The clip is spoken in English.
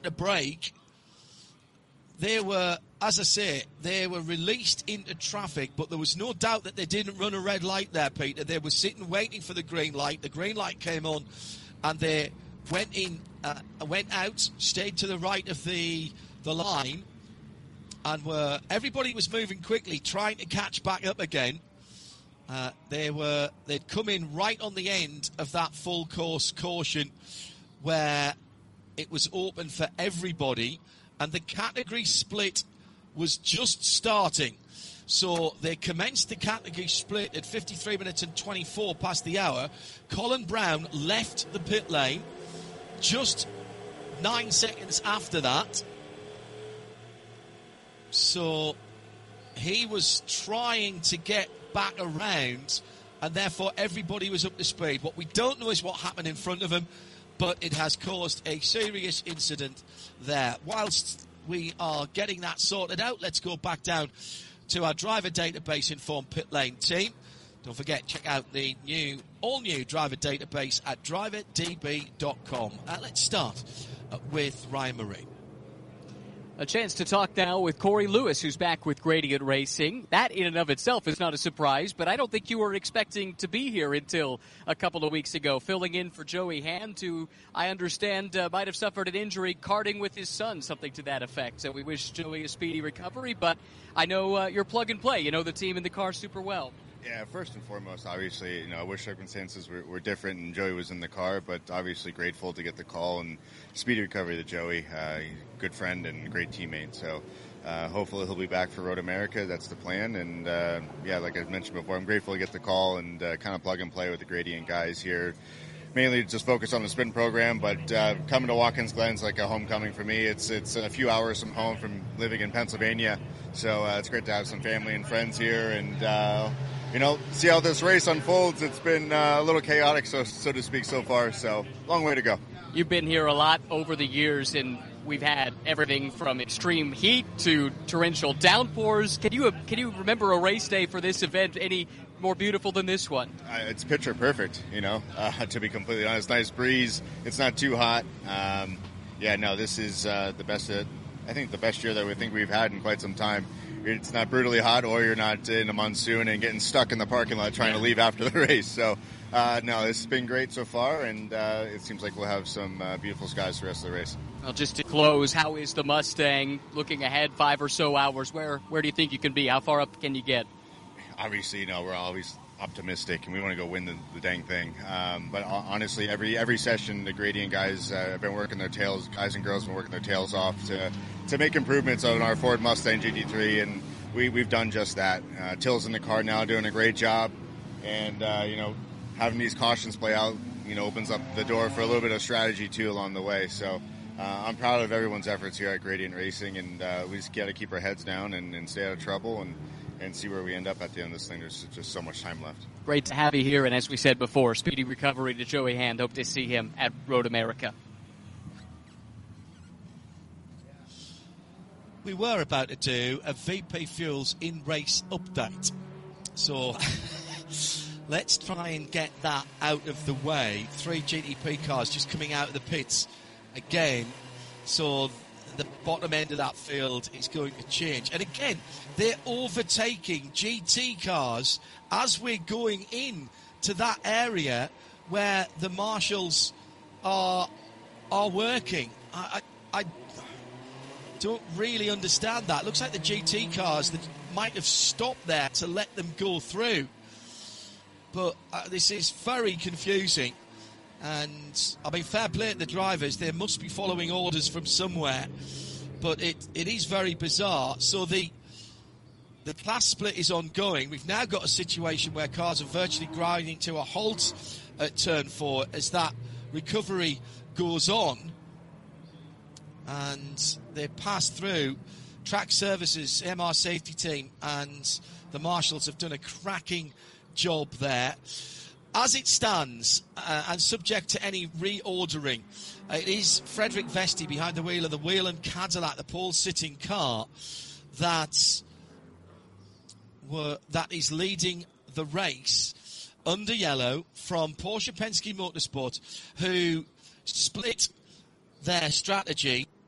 to brake, they were, as I say, they were released into traffic, but there was no doubt that they didn't run a red light there, Peter. They were sitting waiting for the green light. The green light came on, and they went out, stayed to the right of the line, and everybody was moving quickly, trying to catch back up again. They'd come in right on the end of that full course caution where it was open for everybody, and the category split was just starting. So they commenced the category split at 53 minutes and 24 past the hour. Colin Brown left the pit lane just 9 seconds after that. So he was trying to get back around, and therefore everybody was up to speed. What we don't know is what happened in front of him, but it has caused a serious incident there. Whilst we are getting that sorted out, let's go back down to our driver database informed pit lane team. Don't forget, check out the all-new driver database at driverdb.com. Let's start with Ryan Marie. A chance to talk now with Corey Lewis, who's back with Gradient Racing. That in and of itself is not a surprise, but I don't think you were expecting to be here until a couple of weeks ago, filling in for Joey Hand, who I understand might have suffered an injury karting with his son, something to that effect. So we wish Joey a speedy recovery, but I know you're plug and play. You know the team and the car super well. Yeah, first and foremost, obviously, I wish circumstances were different and Joey was in the car, but obviously grateful to get the call and speedy recovery to Joey. Good friend and great teammate. So hopefully he'll be back for Road America. That's the plan. And like I mentioned before, I'm grateful to get the call and kind of plug and play with the Gradient guys here. Mainly just focus on the sprint program, but coming to Watkins Glen's like a homecoming for me. It's a few hours from home from living in Pennsylvania. So it's great to have some family and friends here and see how this race unfolds. It's been a little chaotic, so to speak, so far. So long way to go. You've been here a lot over the years, and we've had everything from extreme heat to torrential downpours. Can you remember a race day for this event any more beautiful than this one? It's picture perfect, to be completely honest. Nice breeze. It's not too hot. This is the best. I think the best year that we think we've had in quite some time. It's not brutally hot, or you're not in a monsoon and getting stuck in the parking lot trying to leave after the race. So, this has been great so far, and it seems like we'll have some beautiful skies for the rest of the race. Well, just to close, how is the Mustang looking ahead 5 or so hours? Where do you think you can be? How far up can you get? Obviously, we're always optimistic, and we want to go win the dang thing. But honestly, every session, the Gradient guys have been working their tails, guys and girls have been working their tails off to make improvements on our Ford Mustang GT3, and we've done just that. Till's in the car now, doing a great job, and having these cautions play out, opens up the door for a little bit of strategy too along the way. So I'm proud of everyone's efforts here at Gradient Racing, and we just got to keep our heads down and stay out of trouble and see where we end up at the end of this thing. There's just so much time left. Great to have you here, and as we said before, speedy recovery to Joey Hand. Hope to see him at Road America. We were about to do a VP Fuels in-race update. So let's try and get that out of the way. 3 GTP cars just coming out of the pits again. So the bottom end of that field is going to change. And again, they're overtaking GT cars as we're going in to that area where the marshals are working. I don't really understand that. Looks like the GT cars that might have stopped there to let them go through. But this is very confusing. And, fair play to the drivers. They must be following orders from somewhere. But it is very bizarre. So the class split is ongoing. We've now got a situation where cars are virtually grinding to a halt at turn 4 as that recovery goes on. And they pass through. Track Services, MR Safety Team, and the marshals have done a cracking job there. As it stands, and subject to any reordering, it is Frederick Vesti behind the wheel of the Whelen Cadillac, the pole-sitting car, that is leading the race under yellow from Porsche Penske Motorsport, who split their strategy